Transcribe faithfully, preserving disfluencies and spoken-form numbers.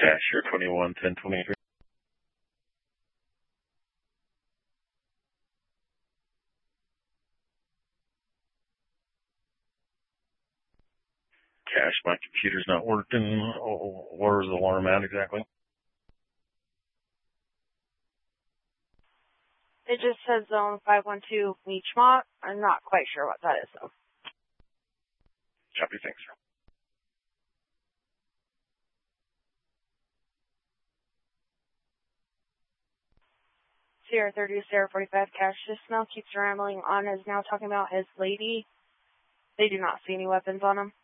Cashier twenty-one ten twenty-three. Cash, my computer's not working. Oh, where's the alarm at exactly? It just says zone five one two Beachmont. I'm not quite sure what that is, though. Copy, thanks. Sierra thirty, Sierra forty-five, Cash just now keeps rambling on, is now talking about his lady. They do not see any weapons on him.